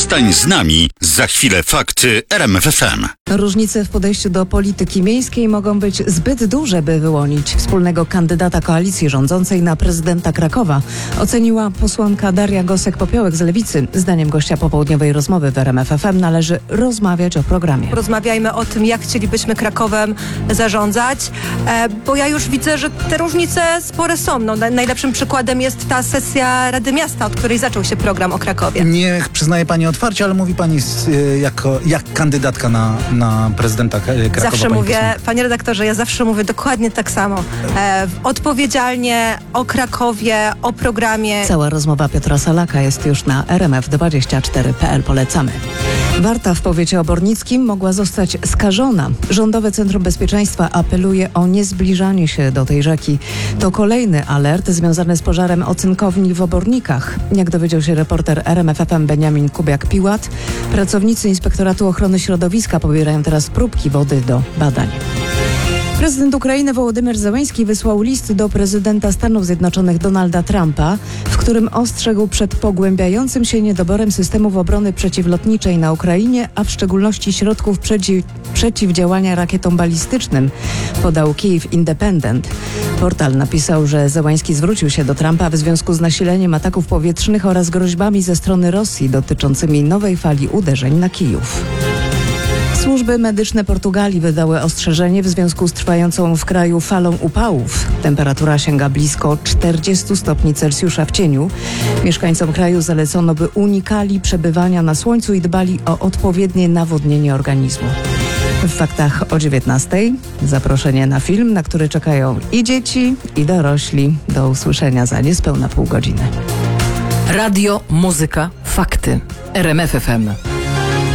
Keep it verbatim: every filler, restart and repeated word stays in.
Zostań z nami. Za chwilę fakty R M F F M. Różnice w podejściu do polityki miejskiej mogą być zbyt duże, by wyłonić wspólnego kandydata koalicji rządzącej na prezydenta Krakowa, oceniła posłanka Daria Gosek-Popiołek z Lewicy. Zdaniem gościa popołudniowej rozmowy w R M F F M należy rozmawiać o programie. Porozmawiajmy o tym, jak chcielibyśmy Krakowem zarządzać, e, bo ja już widzę, że te różnice spore są. No, na, najlepszym przykładem jest ta sesja Rady Miasta, od której zaczął się program o Krakowie. Niech przyznaje pani otwarcie, ale mówi pani z, y, jako, jak kandydatka na, na prezydenta Krakowa. Zawsze pani mówię, posłanka. panie redaktorze, ja zawsze mówię dokładnie tak samo. E, odpowiedzialnie o Krakowie, o programie. Cała rozmowa Piotra Salaka jest już na R M F dwadzieścia cztery kropka p l. Polecamy. Warta w powiecie obornickim mogła zostać skażona. Rządowe Centrum Bezpieczeństwa apeluje o niezbliżanie się do tej rzeki. To kolejny alert związany z pożarem ocynkowni w Obornikach. Jak dowiedział się reporter R M F F M Beniamin Kubiak-Piłat, pracownicy Inspektoratu Ochrony Środowiska pobierają teraz próbki wody do badań. Prezydent Ukrainy Wołodymyr Zełenski wysłał list do prezydenta Stanów Zjednoczonych Donalda Trumpa, w którym ostrzegł przed pogłębiającym się niedoborem systemów obrony przeciwlotniczej na Ukrainie, a w szczególności środków przeciw, przeciwdziałania rakietom balistycznym, podał Kyiv Independent. Portal napisał, że Zełenski zwrócił się do Trumpa w związku z nasileniem ataków powietrznych oraz groźbami ze strony Rosji dotyczącymi nowej fali uderzeń na Kijów. Służby medyczne Portugalii wydały ostrzeżenie w związku z trwającą w kraju falą upałów. Temperatura sięga blisko czterdziestu stopni Celsjusza w cieniu. Mieszkańcom kraju zalecono, by unikali przebywania na słońcu i dbali o odpowiednie nawodnienie organizmu. W faktach o dziewiętnastej zaproszenie na film, na który czekają i dzieci, i dorośli. Do usłyszenia za niespełna pół godziny. Radio, muzyka, fakty. R M F F M.